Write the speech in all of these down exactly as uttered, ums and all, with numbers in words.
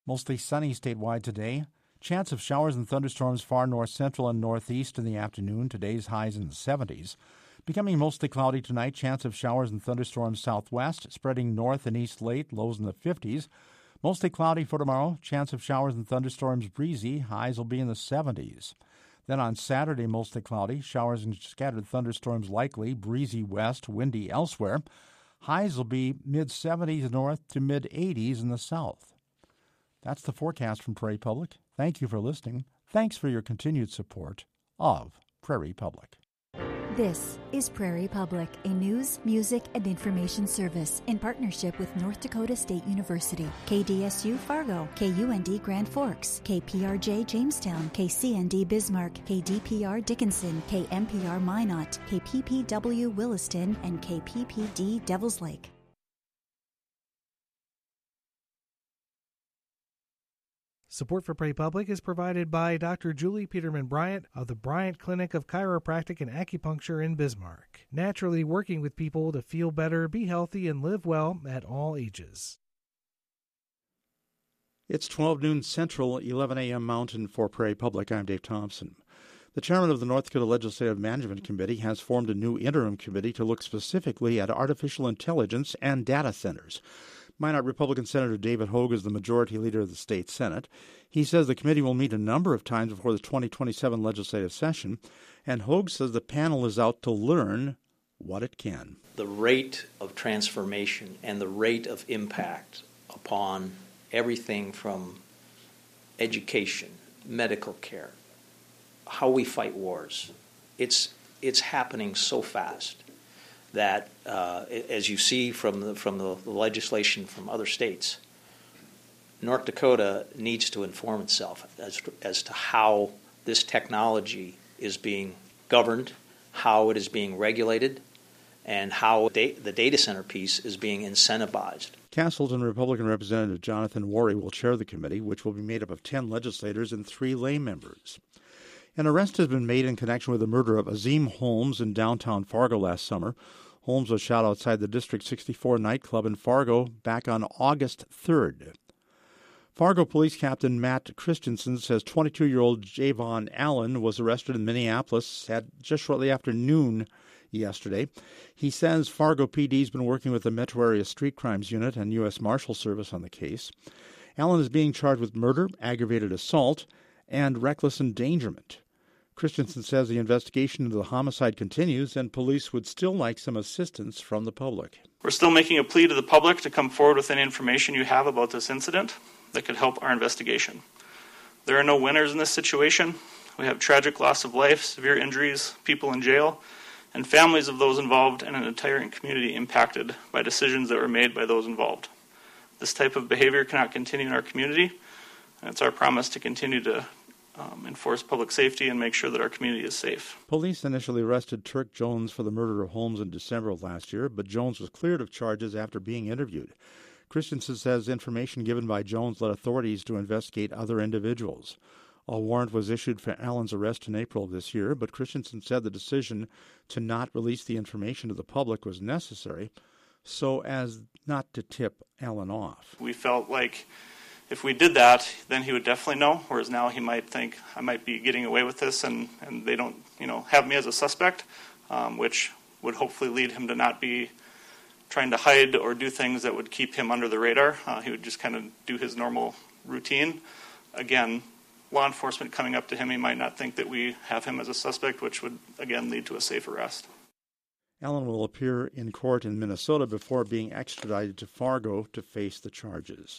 Mostly sunny statewide today. Chance of showers and thunderstorms far north central and northeast in the afternoon. Today's highs in the seventies. Becoming mostly cloudy tonight. Chance of showers and thunderstorms southwest, spreading north and east late. Lows in the fifties. Mostly cloudy for tomorrow. Chance of showers and thunderstorms breezy. Highs will be in the seventies. Then on Saturday, mostly cloudy. Showers and scattered thunderstorms likely. Breezy west, windy elsewhere. Highs will be mid-seventies north to mid-eighties in the south. That's the forecast from Prairie Public. Thank you for listening. Thanks for your continued support of Prairie Public. This is Prairie Public, a news, music, and information service in partnership with North Dakota State University, K D S U Fargo, K U N D Grand Forks, K P R J Jamestown, K C N D Bismarck, K D P R Dickinson, K M P R Minot, K P P W Williston, and K P P D Devils Lake. Support for Prairie Public is provided by Doctor Julie Peterman Bryant of the Bryant Clinic of Chiropractic and Acupuncture in Bismarck, naturally working with people to feel better, be healthy, and live well at all ages. It's twelve noon Central, eleven a.m. Mountain for Prairie Public. I'm Dave Thompson. The chairman of the North Dakota Legislative Management Committee has formed a new interim committee to look specifically at artificial intelligence and data centers. Minot Republican Senator David Hogue is the majority leader of the state Senate. He says the committee will meet a number of times before the twenty twenty-seven legislative session, and Hogue says the panel is out to learn what it can. The rate of transformation and the rate of impact upon everything from education, medical care, how we fight wars, it's it's happening so fast that, uh, as you see from the from the legislation from other states, North Dakota needs to inform itself as as to how this technology is being governed, how it is being regulated, and how da- the data center piece is being incentivized. Castleton Republican Representative Jonathan Worry will chair the committee, which will be made up of ten legislators and three lay members. An arrest has been made in connection with the murder of Azim Holmes in downtown Fargo last summer. Holmes was shot outside the District sixty-four nightclub in Fargo back on August third. Fargo Police Captain Matt Christensen says twenty-two-year-old Javon Allen was arrested in Minneapolis at just shortly after noon yesterday. He says Fargo P D has been working with the Metro Area Street Crimes Unit and U S Marshal Service on the case. Allen is being charged with murder, aggravated assault, and reckless endangerment. Christensen says the investigation into the homicide continues and police would still like some assistance from the public. We're still making a plea to the public to come forward with any information you have about this incident that could help our investigation. There are no winners in this situation. We have tragic loss of life, severe injuries, people in jail, and families of those involved and an entire community impacted by decisions that were made by those involved. This type of behavior cannot continue in our community, and it's our promise to continue to Um, enforce public safety and make sure that our community is safe. Police initially arrested Turk Jones for the murder of Holmes in December of last year, but Jones was cleared of charges after being interviewed. Christensen says information given by Jones led authorities to investigate other individuals. A warrant was issued for Allen's arrest in April of this year, but Christensen said the decision to not release the information to the public was necessary so as not to tip Allen off. We felt like if we did that, then he would definitely know, whereas now he might think I might be getting away with this and, and they don't, you know, have me as a suspect, um, which would hopefully lead him to not be trying to hide or do things that would keep him under the radar. Uh, he would just kind of do his normal routine. Again, law enforcement coming up to him, he might not think that we have him as a suspect, which would, again, lead to a safe arrest. Allen will appear in court in Minnesota before being extradited to Fargo to face the charges.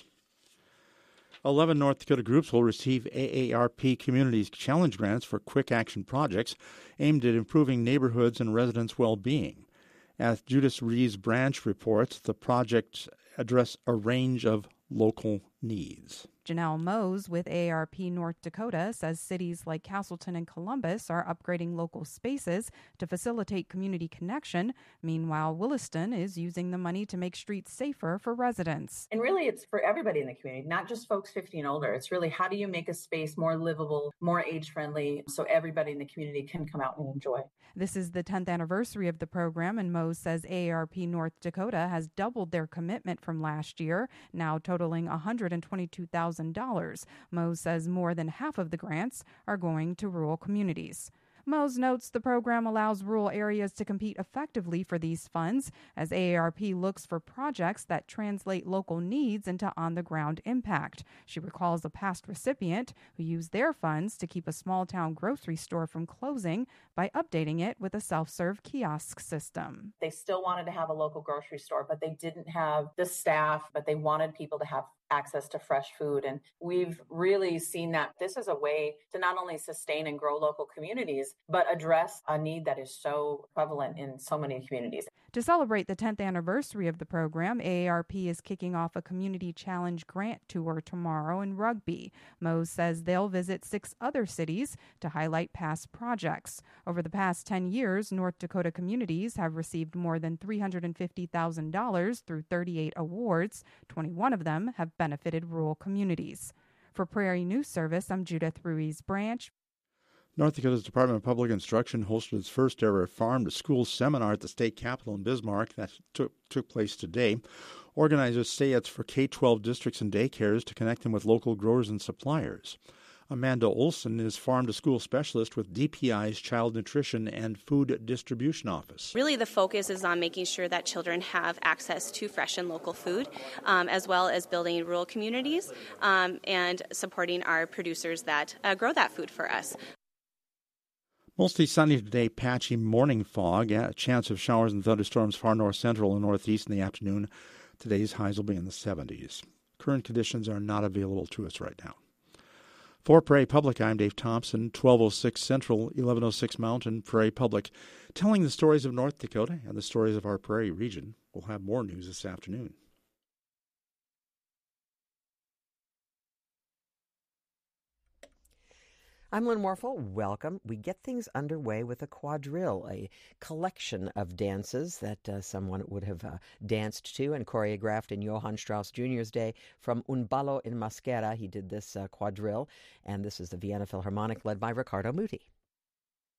Eleven North Dakota groups will receive A A R P Communities Challenge grants for quick action projects aimed at improving neighborhoods and residents' well-being. As Judas Rees Branch reports, the projects address a range of local needs. Janelle Mose with A A R P North Dakota says cities like Castleton and Columbus are upgrading local spaces to facilitate community connection. Meanwhile, Williston is using the money to make streets safer for residents. And really, it's for everybody in the community, not just folks fifty and older. It's really how do you make a space more livable, more age-friendly, so everybody in the community can come out and enjoy. This is the tenth anniversary of the program, and Mose says A A R P North Dakota has doubled their commitment from last year, now totaling one hundred twenty-two thousand thousand dollars. Mose says more than half of the grants are going to rural communities. Mose notes the program allows rural areas to compete effectively for these funds as A A R P looks for projects that translate local needs into on-the-ground impact. She recalls a past recipient who used their funds to keep a small-town grocery store from closing by updating it with a self-serve kiosk system. They still wanted to have a local grocery store, but they didn't have the staff, but they wanted people to have access to fresh food. And we've really seen that this is a way to not only sustain and grow local communities, but address a need that is so prevalent in so many communities. To celebrate the tenth anniversary of the program, A A R P is kicking off a Community Challenge grant tour tomorrow in Rugby. Mose says they'll visit six other cities to highlight past projects. Over the past ten years, North Dakota communities have received more than three hundred fifty thousand dollars through thirty-eight awards. twenty-one of them have benefited rural communities. For Prairie News Service, I'm Judith Ruiz-Branch. North Dakota's Department of Public Instruction hosted its first ever farm-to-school seminar at the state capitol in Bismarck that took, took place today. Organizers say it's for K twelve districts and daycares to connect them with local growers and suppliers. Amanda Olson is farm-to-school specialist with D P I's Child Nutrition and Food Distribution Office. Really, the focus is on making sure that children have access to fresh and local food, um, as well as building rural communities um, and supporting our producers that uh, grow that food for us. Mostly sunny today, patchy morning fog, a chance of showers and thunderstorms far north central and northeast in the afternoon. Today's highs will be in the seventies. Current conditions are not available to us right now. For Prairie Public, I'm Dave Thompson, twelve oh six Central, eleven oh six Mountain, Prairie Public, telling the stories of North Dakota and the stories of our Prairie region. We'll have more news this afternoon. I'm Lynn Morphle. Welcome. We get things underway with a quadrille, a collection of dances that uh, someone would have uh, danced to and choreographed in Johann Strauss Junior's day. From Un ballo in maschera, he did this uh, quadrille, and this is the Vienna Philharmonic led by Riccardo Muti.